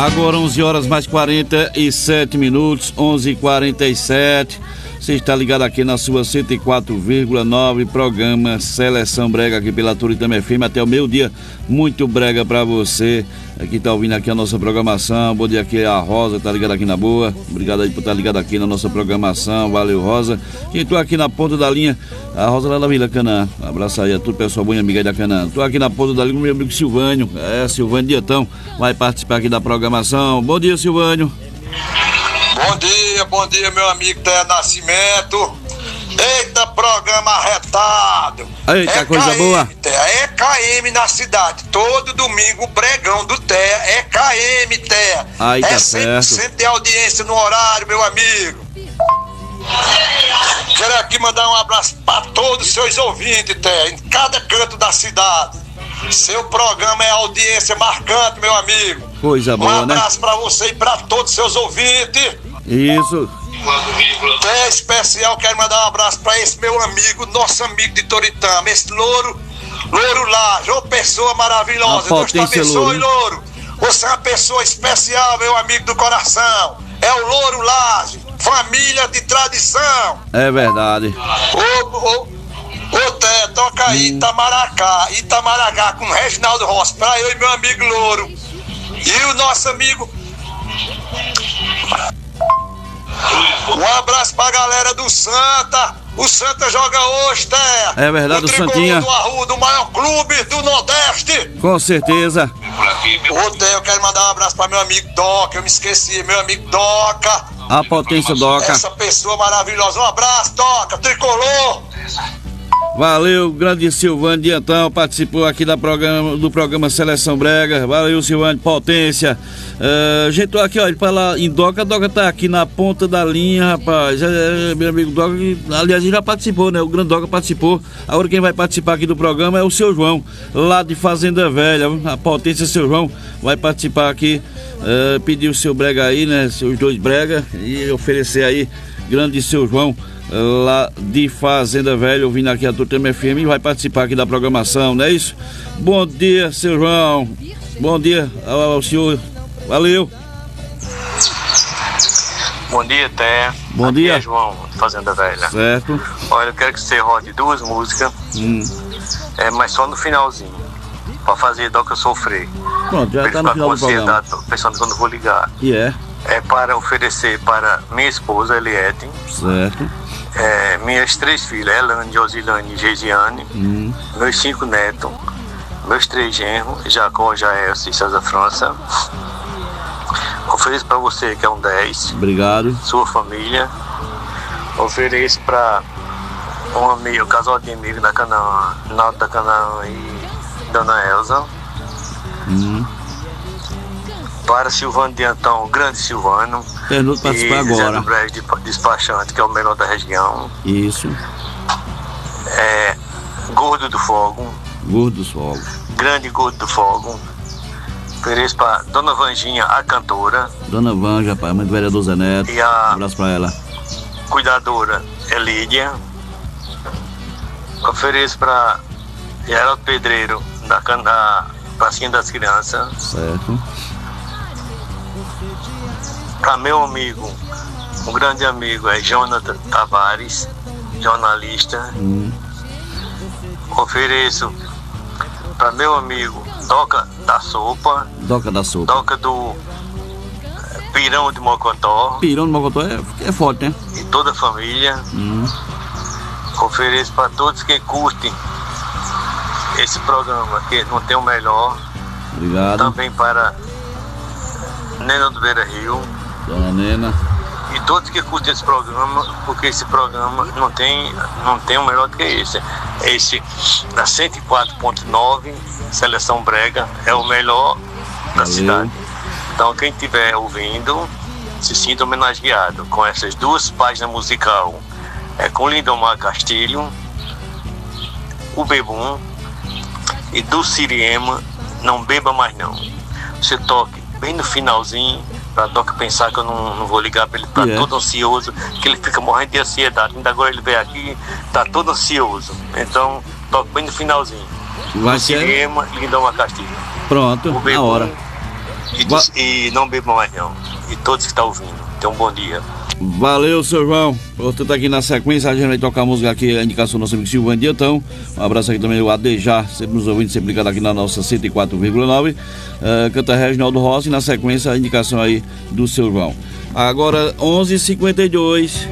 Agora 11 horas mais 47 minutos, 11h47. Você está ligado aqui na sua 104,9, programa Seleção Brega aqui pela Turitama FM até o meio-dia. Muito brega pra você que tá ouvindo aqui a nossa programação. Bom dia, aqui a Rosa, tá ligada aqui na boa. Obrigado aí por estar ligado aqui na nossa programação. Valeu, Rosa. Quem tô aqui na ponta da linha, a Rosa lá da Vila Canaã. Um abraço aí a tudo, pessoal, boa amiga aí da Canaã. Tô aqui na ponta da linha com meu amigo Silvânio. Silvânio Dietão vai participar aqui da programação. Bom dia, Silvânio. Bom dia, meu amigo Té Nascimento. Eita, programa arretado. Eita, coisa boa. É KM na cidade. Todo domingo o pregão do Té é KM, Té. Aí tá 100% de audiência no horário, meu amigo. Quero aqui mandar um abraço para todos os seus ouvintes, Té, em cada canto da cidade. Seu programa é audiência marcante, meu amigo. Coisa boa, né? Um abraço pra você e pra todos os seus ouvintes. Isso. É especial, quero mandar um abraço pra esse meu amigo, nosso amigo de Toritama, esse Louro lá, uma pessoa maravilhosa. Deus te abençoe, Louro. Você é uma pessoa especial, meu amigo do coração. É o Louro Laje, família de tradição. É verdade. Ô Té, toca aí Itamaracá com Reginaldo Rossi, pra eu e meu amigo Louro. E o nosso amigo. Um abraço pra galera do Santa. O Santa joga hoje, Té. É verdade, o Santinha. Do Arruda, o maior clube do Nordeste. Com certeza. Ô Té, eu quero mandar um abraço pra meu amigo Doca. Eu me esqueci, meu amigo Doca. A potência Doca. Essa pessoa maravilhosa. Um abraço, Doca, tricolor. Valeu, grande Silvânio Diantão, participou aqui do programa Seleção Brega. Valeu, Silvânio, potência. Gente, tô aqui, ó, ele fala em Doca tá aqui na ponta da linha, rapaz. Meu amigo Doca, aliás, ele já participou, né? O grande Doca participou. Agora quem vai participar aqui do programa é o seu João, lá de Fazenda Velha. A potência, seu João, vai participar aqui. Pedir o seu brega aí, né? Seus dois brega e oferecer aí, grande seu João, lá de Fazenda Velha, ouvindo aqui a Turitama FM, e vai participar aqui da programação, não é isso? Bom dia, seu João. Bom dia ao senhor. Valeu. Bom dia, Té. Bom aqui dia. É João, de Fazenda Velha. Certo. Olha, eu quero que você rode duas músicas, mas só no finalzinho, pra fazer Doca sofrer. Pronto, já tá no final do programa. Pensando quando eu vou ligar. É para oferecer para minha esposa, Eliette. Certo. Minhas três filhas, Elane, Josilane e Geisiane. Meus 5 netos. Meus 3 genros, Jacó, Jaelson e César França. Ofereço para você, que é um 10. Obrigado. Sua família. Ofereço para um amigo, casal de amigos da Canaã, Naldo da Canaã e Dona Elza. Para Silvano Diantão, o grande Silvano. Pergunto participar agora. Zé do Brejo, despachante, que é o melhor da região. Isso. Gordo do Fogo. Gordo do Fogo. Grande Gordo do Fogo. Ofereço para Dona Vanginha, a cantora. Dona Vanja, pai, mãe do vereador Zé Neto. E a um abraço para ela. Cuidadora Elídia. Ofereço para Geraldo Pedreiro, da Pracinha das Crianças. Certo. Para meu amigo, um grande amigo, é Jonathan Tavares, jornalista. Ofereço para meu amigo Doca da Sopa. Doca da Sopa. Doca do Pirão de Mocotó. Pirão de Mocotó é forte, né? E toda a família. Ofereço para todos que curtem esse programa, que não tem o melhor. Obrigado. Também para Nena do Beira Rio. Dona Nena. E todos que curtem esse programa, porque esse programa não tem o melhor do que esse. Esse da 104.9, Seleção Brega, é o melhor da cidade. Então quem estiver ouvindo, se sinta homenageado com essas duas páginas musical. Com Lindomar Castilho, o Bebum e do Siriema, Não Beba Mais Não. Você toque bem no finalzinho, pra Doca pensar que eu não vou ligar pra ele, tá todo ansioso, que ele fica morrendo de ansiedade. Ainda agora ele veio aqui, tá todo ansioso. Então, toque bem no finalzinho. Vai ser Siriema, Lindomar Castilho. Pronto, na hora. E não bebam mais não. E todos que estão ouvindo, tenham um bom dia. Valeu, seu João. Portanto, aqui na sequência, a gente vai tocar a música aqui, a indicação do nosso amigo Silvano Diantão. Um abraço aqui também, o Adejá, sempre nos ouvindo, sempre ligado aqui na nossa 104,9. Canta Reginaldo Rossi, e na sequência, a indicação aí do seu João. Agora, 11h52.